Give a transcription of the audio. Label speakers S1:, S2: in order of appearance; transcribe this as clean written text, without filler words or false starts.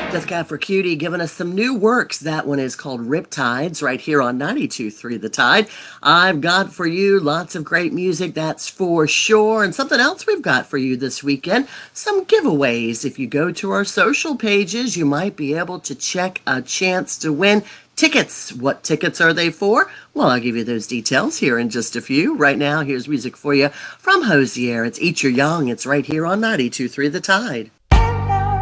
S1: Death Cab for Cutie giving us some new works. That one is called Riptides right here on 92.3 The Tide. I've got for you lots of great music, that's for sure. And something else we've got for you this weekend, some giveaways. If you go to our social pages, you might be able to check a chance to win tickets. What tickets are they for? Well, I'll give you those details here in just a few. Right now, here's music for you from Hozier. It's Eat Your Young. It's right here on 92.3 The Tide.